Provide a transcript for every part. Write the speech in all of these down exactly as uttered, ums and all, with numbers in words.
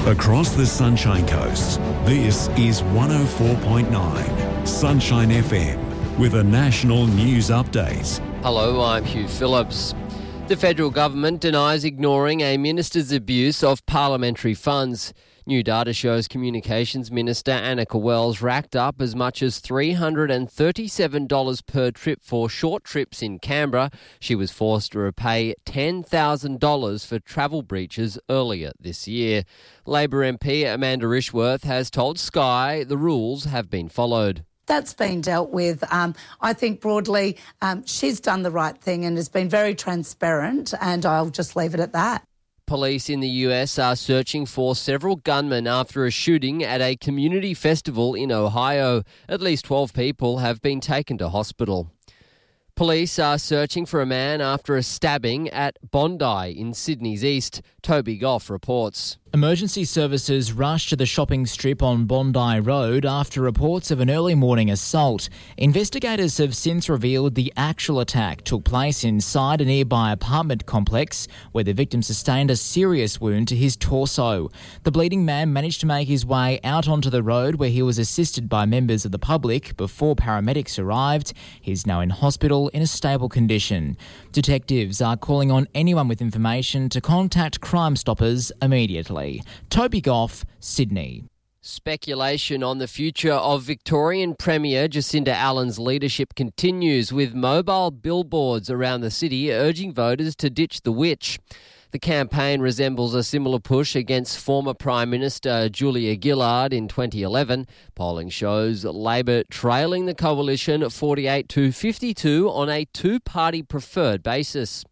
Across the Sunshine Coast, this is one oh four point nine Sunshine F M with a national news update. Hello, I'm Hugh Phillips. The federal government denies ignoring a minister's abuse of parliamentary funds. New data shows Communications Minister Annika Wells racked up as much as three hundred thirty-seven dollars per trip for short trips in Canberra. She was forced to repay ten thousand dollars for travel breaches earlier this year. Labor M P Amanda Rishworth has told Sky the rules have been followed. That's been dealt with. Um, I think broadly um, she's done the right thing and has been very transparent, and I'll just leave it at that. Police in the U S are searching for several gunmen after a shooting at a community festival in Ohio. At least twelve people have been taken to hospital. Police are searching for a man after a stabbing at Bondi in Sydney's east. Toby Goff reports. Emergency services rushed to the shopping strip on Bondi Road after reports of an early morning assault. Investigators have since revealed the actual attack took place inside a nearby apartment complex where the victim sustained a serious wound to his torso. The bleeding man managed to make his way out onto the road where he was assisted by members of the public before paramedics arrived. He's now in hospital in a stable condition. Detectives are calling on anyone with information to contact Crime Stoppers immediately. Toby Goff, Sydney. Speculation on the future of Victorian Premier Jacinda Allen's leadership continues, with mobile billboards around the city urging voters to ditch the witch. The campaign resembles a similar push against former Prime Minister Julia Gillard in twenty eleven. Polling shows Labor trailing the coalition forty-eight to fifty-two on a two-party preferred basis.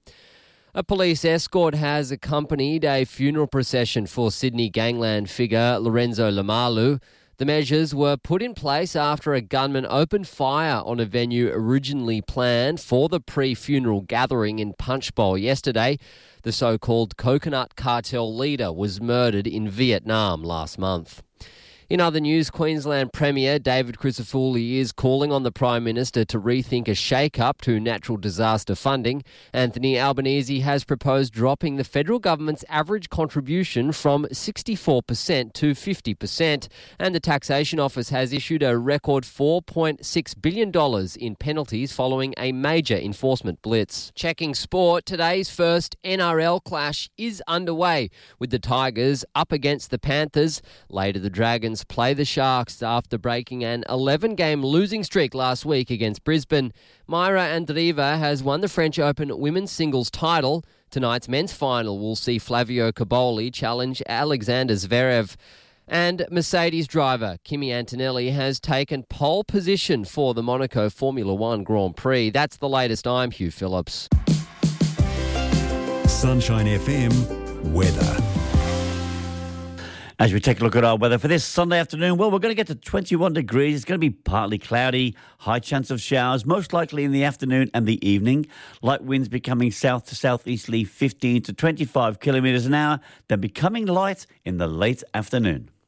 A police escort has accompanied a funeral procession for Sydney gangland figure Lorenzo Lamalu. The measures were put in place after a gunman opened fire on a venue originally planned for the pre-funeral gathering in Punchbowl yesterday. The so-called Coconut Cartel leader was murdered in Vietnam last month. In other news, Queensland Premier David Crisafulli is calling on the Prime Minister to rethink a shake-up to natural disaster funding. Anthony Albanese has proposed dropping the federal government's average contribution from sixty-four percent to fifty percent. And the Taxation Office has issued a record four point six billion dollars in penalties following a major enforcement blitz. Checking sport, today's first N R L clash is underway, with the Tigers up against the Panthers. Later, the Dragons play the Sharks after breaking an eleven-game losing streak last week against Brisbane. Mayra Andreeva has won the French Open women's singles title. Tonight's men's final will see Flavio Cobolli challenge Alexander Zverev. And Mercedes driver Kimi Antonelli has taken pole position for the Monaco Formula One Grand Prix. That's the latest. I'm Hugh Phillips. Sunshine F M weather. As we take a look at our weather for this Sunday afternoon, well, we're going to get to twenty-one degrees. It's going to be partly cloudy, high chance of showers, most likely in the afternoon and the evening. Light winds becoming south to southeasterly fifteen to twenty-five kilometres an hour, then becoming light in the late afternoon.